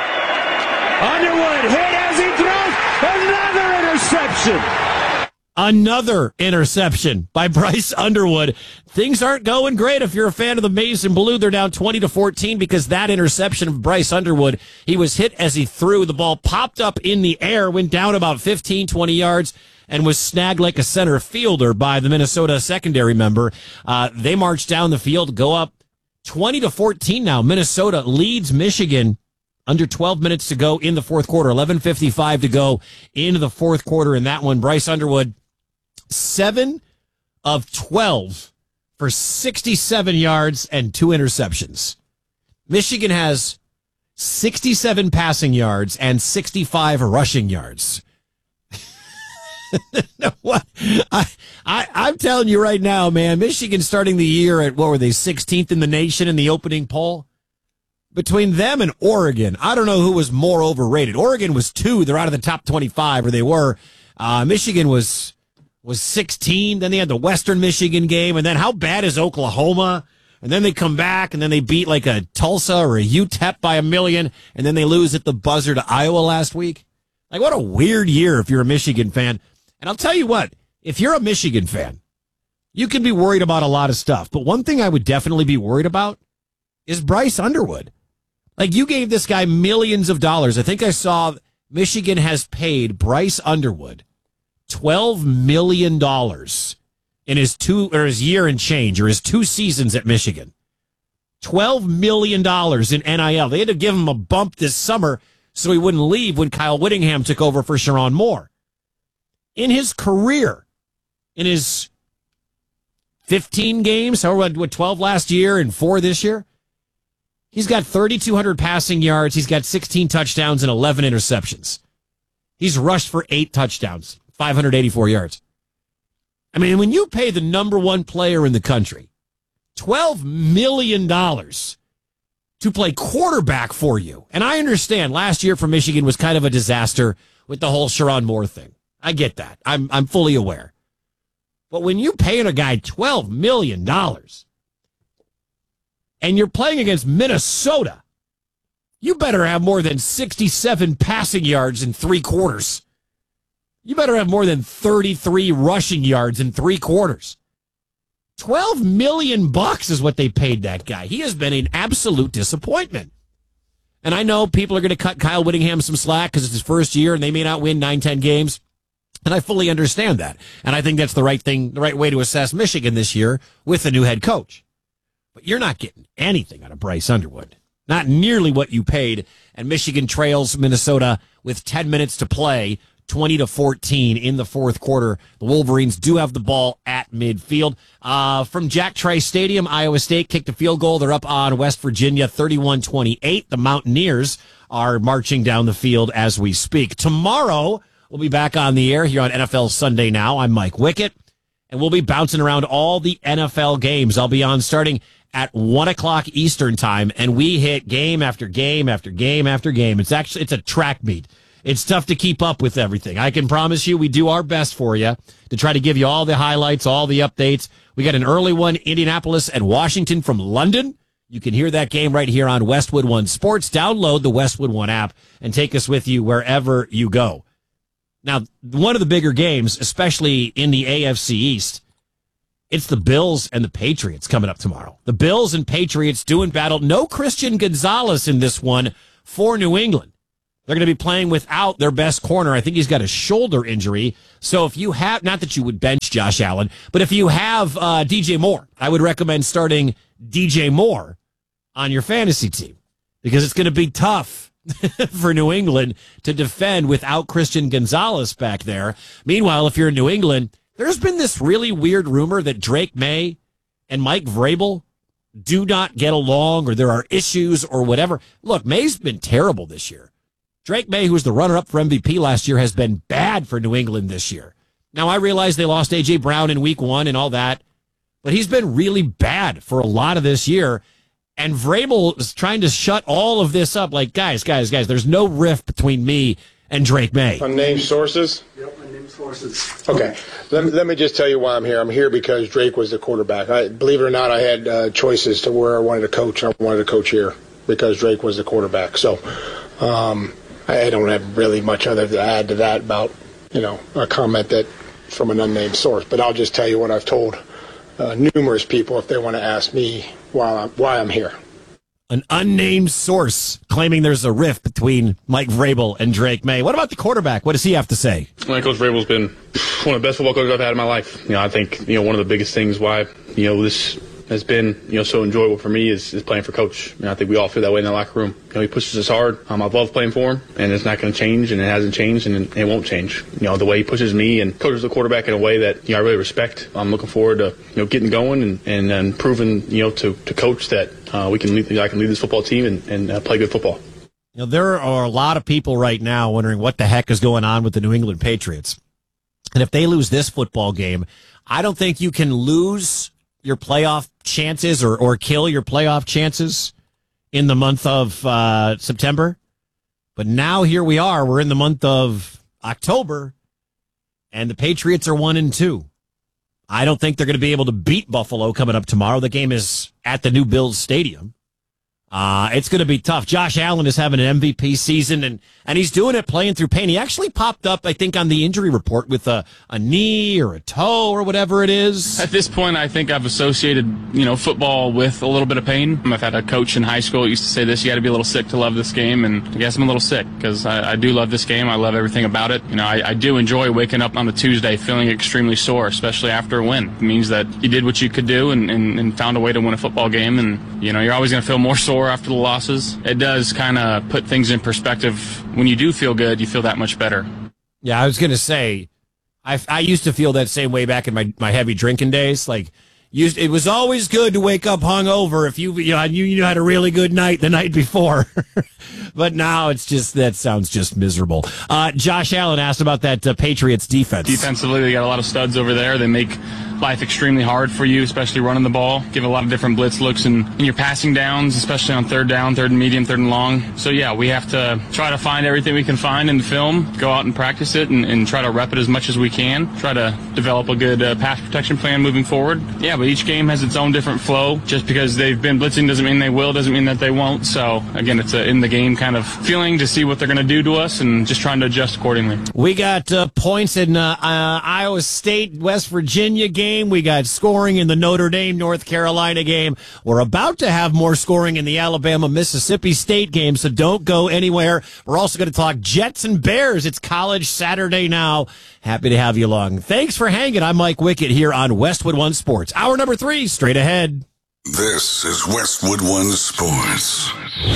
Underwood hit as he throws another interception. Another interception by Bryce Underwood. Things aren't going great if you're a fan of the Maize and Blue. They're down twenty to fourteen because that interception of Bryce Underwood, he was hit as he threw. The ball popped up in the air, went down about fifteen, twenty yards, and was snagged like a center fielder by the Minnesota secondary member. Uh, they march down the field, go up twenty to fourteen now. Minnesota leads Michigan. Under twelve minutes to go in the fourth quarter. eleven fifty-five to go into the fourth quarter in that one. Bryce Underwood, seven of twelve for sixty-seven yards and two interceptions. Michigan has sixty-seven passing yards and sixty-five rushing yards. what? I, I, I'm telling you right now, man, Michigan starting the year at, what were they, sixteenth in the nation in the opening poll? Between them and Oregon, I don't know who was more overrated. Oregon was two. They're out of the top twenty-five, or they were. Uh, Michigan was was sixteen. Then they had the Western Michigan game. And then how bad is Oklahoma? And then they come back, and then they beat like a Tulsa or a U T E P by a million, and then they lose at the buzzer to Iowa last week. Like, what a weird year if you're a Michigan fan. And I'll tell you what, if you're a Michigan fan, you can be worried about a lot of stuff. But one thing I would definitely be worried about is Bryce Underwood. Like, you gave this guy millions of dollars. I think I saw Michigan has paid Bryce Underwood twelve million dollars in his two or his year and change, or his two seasons at Michigan. twelve million dollars in N I L. They had to give him a bump this summer so he wouldn't leave when Kyle Whittingham took over for Sharon Moore. In his career, in his fifteen games, or what, what, twelve last year and four this year, he's got thirty-two hundred passing yards. He's got sixteen touchdowns and eleven interceptions. He's rushed for eight touchdowns, five hundred eighty-four yards. I mean, when you pay the number one player in the country twelve million dollars to play quarterback for you, and I understand last year for Michigan was kind of a disaster with the whole Sharon Moore thing. I get that. I'm I'm fully aware. But when you paying a guy twelve million dollars, and you're playing against Minnesota, you better have more than sixty-seven passing yards in three quarters. You better have more than thirty-three rushing yards in three quarters. twelve million bucks is what they paid that guy. He has been an absolute disappointment. And I know people are going to cut Kyle Whittingham some slack because it's his first year and they may not win nine, ten games. And I fully understand that. And I think that's the right thing, the right way to assess Michigan this year with the new head coach. But you're not getting anything out of Bryce Underwood. Not nearly what you paid. And Michigan trails Minnesota with ten minutes to play, twenty to fourteen in the fourth quarter. The Wolverines do have the ball at midfield. Uh, from Jack Trice Stadium, Iowa State kicked a field goal. They're up on West Virginia, thirty-one twenty-eight. The Mountaineers are marching down the field as we speak. Tomorrow, we'll be back on the air here on N F L Sunday Now. I'm Mike Wickett, and we'll be bouncing around all the N F L games. I'll be on starting at one o'clock Eastern time, and we hit game after game after game after game. It's actually, it's a track meet. It's tough to keep up with everything. I can promise you we do our best for you to try to give you all the highlights, all the updates. We got an early one, Indianapolis and Washington from London. You can hear that game right here on Westwood One Sports. Download the Westwood One app and take us with you wherever you go. Now, one of the bigger games, especially in the A F C East, it's the Bills and the Patriots coming up tomorrow. The Bills and Patriots doing battle. No Christian Gonzalez in this one for New England. They're going to be playing without their best corner. I think he's got a shoulder injury. So if you have, not that you would bench Josh Allen, but if you have uh, D J Moore, I would recommend starting D J Moore on your fantasy team because it's going to be tough for New England to defend without Christian Gonzalez back there. Meanwhile, if you're in New England, there's been this really weird rumor that Drake May and Mike Vrabel do not get along or there are issues or whatever. Look, May's been terrible this year. Drake May, who was the runner-up for M V P last year, has been bad for New England this year. Now, I realize they lost A J Brown in week one and all that, but he's been really bad for a lot of this year. And Vrabel is trying to shut all of this up. Like, guys, guys, guys, there's no rift between me and Drake May. Unnamed sources? Yep, unnamed sources. Okay. Let me, let me just tell you why I'm here. I'm here because Drake was the quarterback. I, believe it or not, I had uh, choices to where I wanted to coach. I wanted to coach here because Drake was the quarterback. So um, I don't have really much other to add to that about, you know, a comment that from an unnamed source. But I'll just tell you what I've told uh, numerous people if they want to ask me why I'm, why I'm here. An unnamed source claiming there's a rift between Mike Vrabel and Drake May. What about the quarterback? What does he have to say? Well, Coach Vrabel's been one of the best football coaches I've had in my life. You know, I think, you know, one of the biggest things why, you know, this has been, you know, so enjoyable for me is, is playing for Coach. You know, I think we all feel that way in the locker room. You know, he pushes us hard. Um, I love playing for him, and it's not going to change, and it hasn't changed, and it won't change. You know, the way he pushes me and coaches the quarterback in a way that, you know, I really respect. I'm looking forward to, you know, getting going and, and, and proving, you know, to, to Coach that uh, we can lead, I can lead this football team and, and uh, play good football. You know, there are a lot of people right now wondering what the heck is going on with the New England Patriots. And if they lose this football game, I don't think you can lose your playoff chances or, or kill your playoff chances in the month of uh, September. But now here we are. We're in the month of October, and the Patriots are one and two. I don't think they're going to be able to beat Buffalo coming up tomorrow. The game is at the new Bills Stadium. Uh, it's going to be tough. Josh Allen is having an M V P season, and, and he's doing it playing through pain. He actually popped up, I think, on the injury report with a, a knee or a toe or whatever it is. At this point, I think I've associated, you know, football with a little bit of pain. I've had a coach in high school who used to say this, you got to be a little sick to love this game, and I guess I'm a little sick because I, I do love this game. I love everything about it. You know, I, I do enjoy waking up on the Tuesday feeling extremely sore, especially after a win. It means that you did what you could do and, and, and found a way to win a football game, and, you know, you're always going to feel more sore after the losses. It does kind of put things in perspective. When you do feel good, you feel that much better. Yeah, I was going to say, I, I used to feel that same way back in my, my heavy drinking days. Like, used, it was always good to wake up hungover if you, you know, you, you had a really good night the night before. But now it's just, that sounds just miserable. Uh, Josh Allen asked about that uh, Patriots defense. Defensively, they got a lot of studs over there. They make life extremely hard for you, especially running the ball. Give a lot of different blitz looks in, in your passing downs, especially on third down, third and medium, third and long. So, yeah, we have to try to find everything we can find in the film, go out and practice it, and, and try to rep it as much as we can, try to develop a good uh, pass protection plan moving forward. Yeah, but each game has its own different flow. Just because they've been blitzing doesn't mean they will, doesn't mean that they won't. So, again, it's a in-the-game kind of feeling to see what they're going to do to us and just trying to adjust accordingly. We got uh, points in uh, uh, Iowa State, West Virginia game. We got scoring in the Notre Dame, North Carolina game. We're about to have more scoring in the Alabama, Mississippi State game, so don't go anywhere. We're also going to talk Jets and Bears. It's College Saturday now. Happy to have you along. Thanks for hanging. I'm Mike Wickett here on Westwood One Sports. Hour number three, straight ahead. This is Westwood One Sports.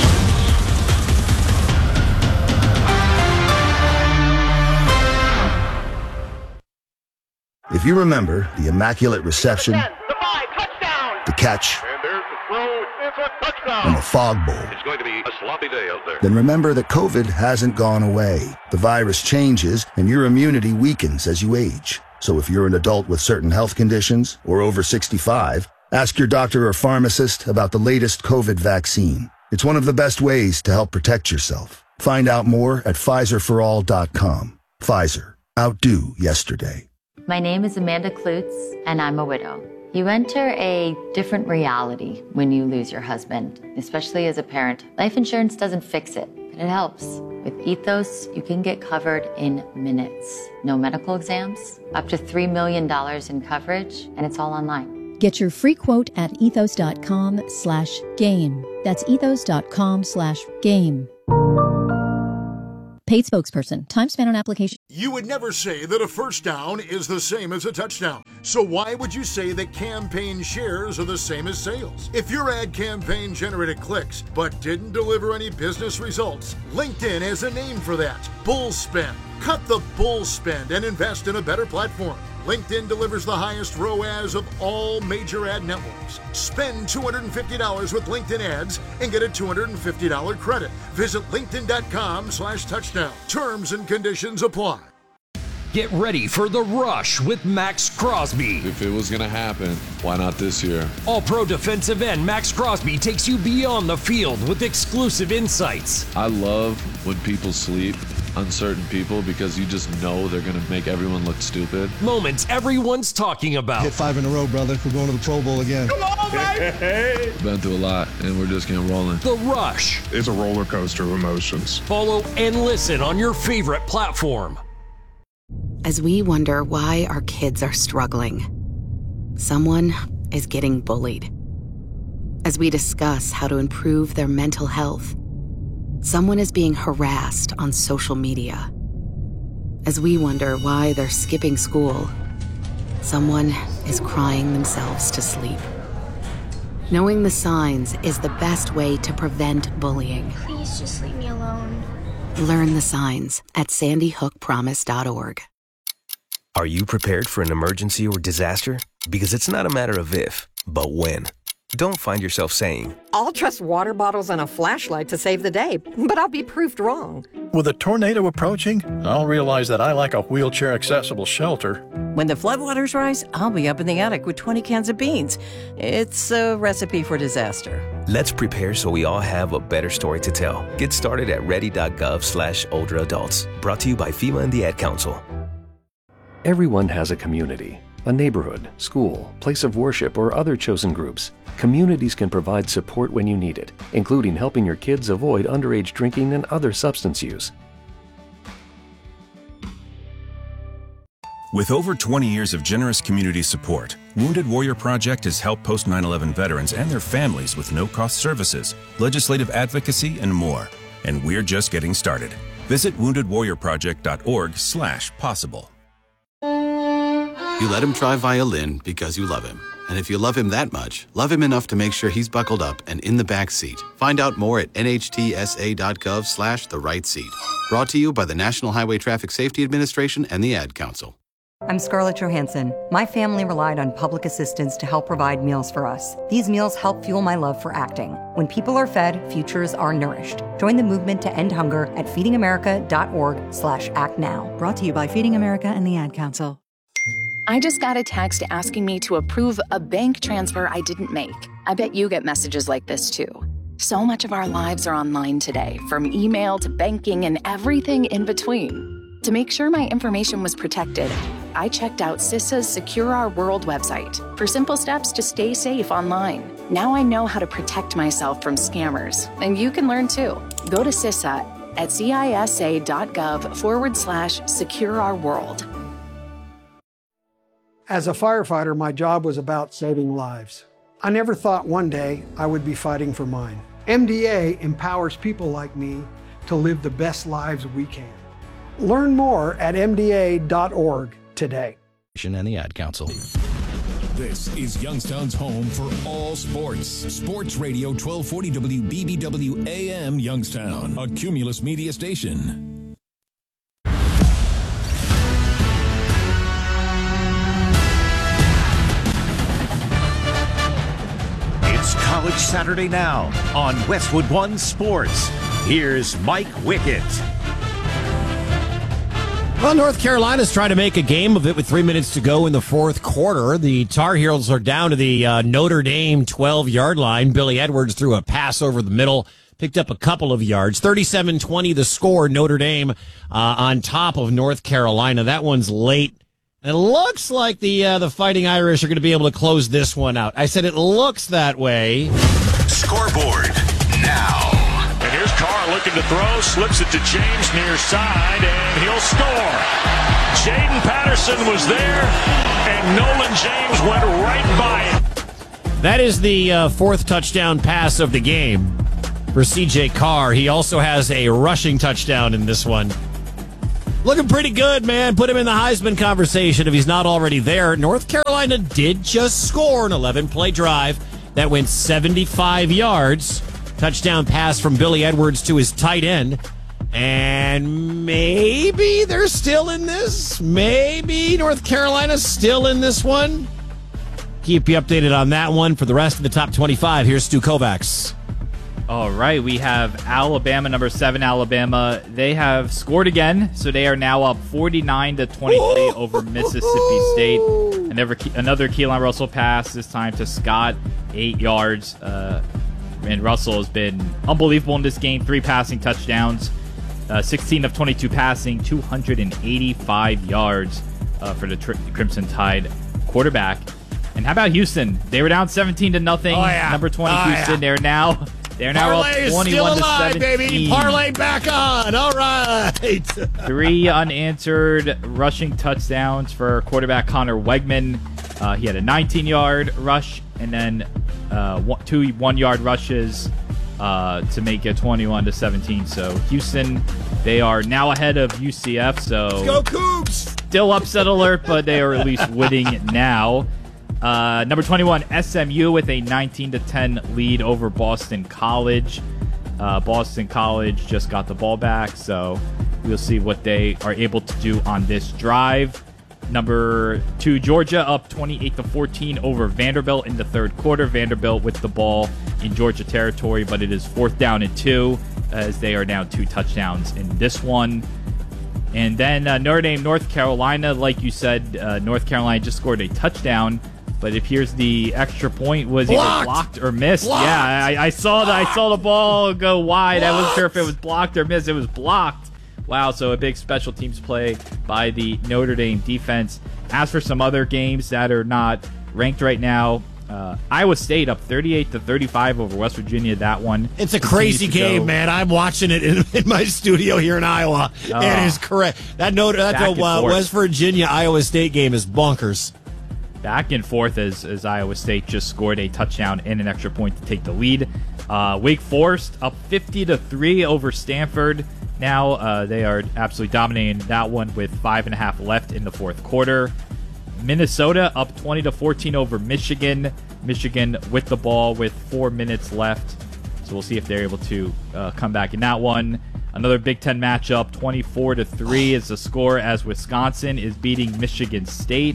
If you remember the Immaculate Reception, The five, touchdown. the catch, And there's the throw. It's a touchdown. and the Fog Bowl, It's going to be a sloppy day out there. then remember that COVID hasn't gone away. The virus changes, and your immunity weakens as you age. So if you're an adult with certain health conditions or over sixty-five, ask your doctor or pharmacist about the latest COVID vaccine. It's one of the best ways to help protect yourself. Find out more at Pfizer for all dot com. Pfizer. Outdo yesterday. My name is Amanda Klutz, and I'm a widow. You enter a different reality when you lose your husband, especially as a parent. Life insurance doesn't fix it, but it helps. With Ethos, you can get covered in minutes. No medical exams, up to three million dollars in coverage, and it's all online. Get your free quote at ethos.com slash game. That's ethos.com slash game. Paid spokesperson. Time spent on application. You would never say that a first down is the same as a touchdown. So why would you say that campaign shares are the same as sales? If your ad campaign generated clicks but didn't deliver any business results, LinkedIn has a name for that. Bull spend. Cut the bull spend and invest in a better platform. LinkedIn delivers the highest R O A S of all major ad networks. Spend two hundred fifty dollars with LinkedIn ads and get a two hundred fifty dollars credit. Visit linkedin.com slash touchdown. Terms and conditions apply. Get ready for The Rush with Max Crosby. If it was going to happen, why not this year? All-pro defensive end Max Crosby takes you beyond the field with exclusive insights. I love when people sleep on certain people because you just know they're going to make everyone look stupid. Moments everyone's talking about. Hit five in a row, brother. We're going to the Pro Bowl again. Come on, baby! Been through a lot, and we're just getting rolling. The Rush. It's a roller coaster of emotions. Follow and listen on your favorite platform. As we wonder why our kids are struggling, someone is getting bullied. As we discuss how to improve their mental health, someone is being harassed on social media. As we wonder why they're skipping school, someone is crying themselves to sleep. Knowing the signs is the best way to prevent bullying. Please just leave me alone. Learn the signs at sandy hook promise dot org. Are you prepared for an emergency or disaster? Because it's not a matter of if, but when. Don't find yourself saying, I'll trust water bottles and a flashlight to save the day, but I'll be proved wrong. With a tornado approaching, I'll realize that I lack a wheelchair-accessible shelter. When the floodwaters rise, I'll be up in the attic with twenty cans of beans. It's a recipe for disaster. Let's prepare so we all have a better story to tell. Get started at ready.gov slash older adults. Brought to you by FEMA and the Ad Council. Everyone has a community, a neighborhood, school, place of worship, or other chosen groups. Communities can provide support when you need it, including helping your kids avoid underage drinking and other substance use. With over twenty years of generous community support, Wounded Warrior Project has helped post nine eleven veterans and their families with no-cost services, legislative advocacy, and more. And we're just getting started. Visit wounded warrior project dot org slash possible. You let him try violin because you love him. And if you love him that much, love him enough to make sure he's buckled up and in the back seat. Find out more at nhtsa.gov slash the right seat. Brought to you by the National Highway Traffic Safety Administration and the Ad Council. I'm Scarlett Johansson. My family relied on public assistance to help provide meals for us. These meals help fuel my love for acting. When people are fed, futures are nourished. Join the movement to end hunger at feedingamerica.org slash act now. Brought to you by Feeding America and the Ad Council. I just got a text asking me to approve a bank transfer I didn't make. I bet you get messages like this too. So much of our lives are online today, from email to banking and everything in between. To make sure my information was protected, I checked out CISA's Secure Our World website for simple steps to stay safe online. Now I know how to protect myself from scammers, and you can learn too. Go to CISA at cisa.gov forward slash secure our world. As a firefighter, my job was about saving lives. I never thought one day I would be fighting for mine. M D A empowers people like me to live the best lives we can. Learn more at m d a dot org today. And the Ad Council. This is Youngstown's home for all sports. Sports Radio twelve forty W B B W A M Youngstown, a Cumulus media station. It's College Saturday Now on Westwood One Sports. Here's Mike Wickett. Well, North Carolina's trying to make a game of it with three minutes to go in the fourth quarter. The Tar Heels are down to the uh, Notre Dame twelve-yard line. Billy Edwards threw a pass over the middle, picked up a couple of yards. thirty-seven twenty the score, Notre Dame uh, on top of North Carolina. That one's late It looks like the uh, the Fighting Irish are going to be able to close this one out. I said it looks that way. Scoreboard now. And here's Carr looking to throw, slips it to James near side, and he'll score. Jaden Patterson was there, and Nolan James went right by him. That is the uh, fourth touchdown pass of the game for C J Carr. He also has a rushing touchdown in this one. Looking pretty good, man. Put him in the Heisman conversation if he's not already there. North Carolina did just score an eleven-play drive that went seventy-five yards. Touchdown pass from Billy Edwards to his tight end. And maybe they're still in this. Maybe North Carolina's still in this one. Keep you updated on that one. For the rest of the top twenty-five, here's Stu Kovacs. All right, we have Alabama, number seven, Alabama. They have scored again, so they are now up forty-nine to twenty-three over Mississippi State. Another, another Keelan Russell pass, this time to Scott, eight yards. Uh, and Russell has been unbelievable in this game, three passing touchdowns, uh, sixteen of twenty-two passing, two hundred eighty-five yards uh, for the tri- Crimson Tide quarterback. And how about Houston? They were down seventeen to nothing. Oh, yeah. Number twenty, oh, Houston. Yeah. They're now they're now Parlay up twenty-one is still alive, to seventeen. Baby. Parlay back on. All right. Three unanswered rushing touchdowns for quarterback Connor Wegman. Uh, he had a nineteen-yard rush and then uh, one, two one-yard rushes uh, to make it twenty-one to seventeen. So Houston, they are now ahead of U C F. So let's go Cougs. Still upset alert, but they are at least winning now. Uh, number twenty-one, S M U with a nineteen to ten lead over Boston College. Uh, Boston College just got the ball back, so we'll see what they are able to do on this drive. Number two, Georgia up twenty-eight to fourteen over Vanderbilt in the third quarter. Vanderbilt with the ball in Georgia territory, but it is fourth down and two as they are down two touchdowns in this one. And then uh, Notre Dame, North Carolina, like you said, uh, North Carolina just scored a touchdown. But if here's the extra point, was blocked. either blocked or missed. Blocked. Yeah, I, I saw the I saw the ball go wide. Blocked. I wasn't sure if it was blocked or missed. It was blocked. Wow, so a big special teams play by the Notre Dame defense. As for some other games that are not ranked right now, uh, Iowa State up thirty-eight to thirty-five over West Virginia. That one. It's a crazy game, go. man. I'm watching it in, in my studio here in Iowa. Oh, it is correct. That Notre, that's a uh, West Virginia Iowa State game is bonkers. Back and forth as, as Iowa State just scored a touchdown and an extra point to take the lead. Uh, Wake Forest up fifty to three over Stanford. Now uh, they are absolutely dominating that one with five and a half left in the fourth quarter. Minnesota up twenty to fourteen over Michigan. Michigan with the ball with four minutes left. So we'll see if they're able to uh, come back in that one. Another Big Ten matchup, twenty-four to three is the score as Wisconsin is beating Michigan State.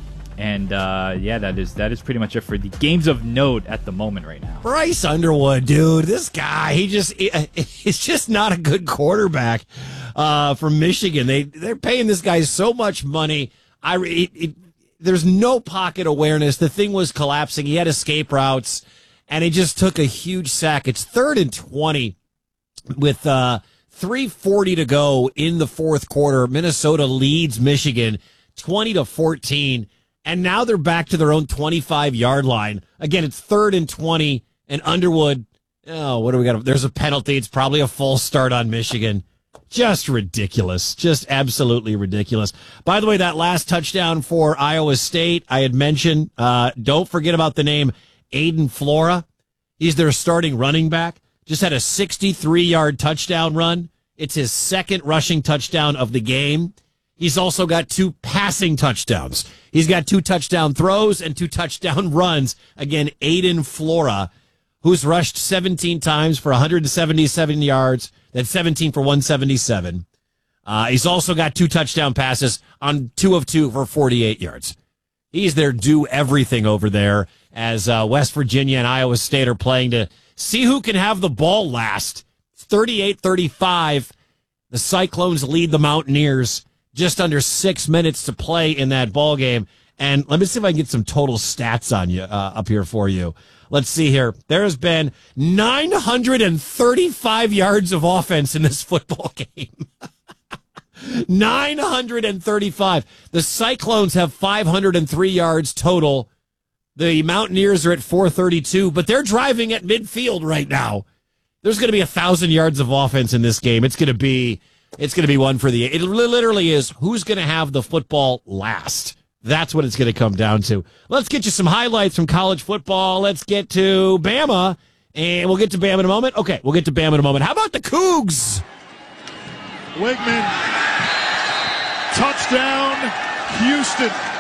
And uh, yeah, that is that is pretty much it for the games of note at the moment right now. Bryce Underwood, dude, this guy, he just he's just not a good quarterback uh, from Michigan. They they're paying this guy so much money. I it, it, there's no pocket awareness. The thing was collapsing. He had escape routes, and he just took a huge sack. It's third and twenty with uh, three forty to go in the fourth quarter. Minnesota leads Michigan twenty to fourteen. And now they're back to their own twenty-five-yard line. Again, it's third and twenty, and Underwood, oh, what do we got? There's a penalty. It's probably a false start on Michigan. Just ridiculous. Just absolutely ridiculous. By the way, that last touchdown for Iowa State, I had mentioned, uh, don't forget about the name Aiden Flora. He's their starting running back. Just had a sixty-three-yard touchdown run. It's his second rushing touchdown of the game. He's also got two passing touchdowns. He's got two touchdown throws and two touchdown runs. Again, Aiden Flora, who's rushed seventeen times for one hundred seventy-seven yards. That's seventeen for one seventy-seven. Uh, he's also got two touchdown passes on two of two for forty-eight yards. He's their do-everything over there as uh, West Virginia and Iowa State are playing to see who can have the ball last. thirty-eight thirty-five. The Cyclones lead the Mountaineers. Just under six minutes to play in that ball game. And let me see if I can get some total stats on you uh, up here for you. Let's see here. There has been nine hundred thirty-five yards of offense in this football game. nine hundred thirty-five. The Cyclones have five hundred three yards total. The Mountaineers are at four thirty-two, but they're driving at midfield right now. There's going to be a thousand yards of offense in this game. It's going to be, it's going to be one for the. It literally is who's going to have the football last. That's what it's going to come down to. Let's get you some highlights from college football. Let's get to Bama, and we'll get to Bama in a moment. Okay, we'll get to Bama in a moment. How about the Cougs? Wigman, touchdown, Houston.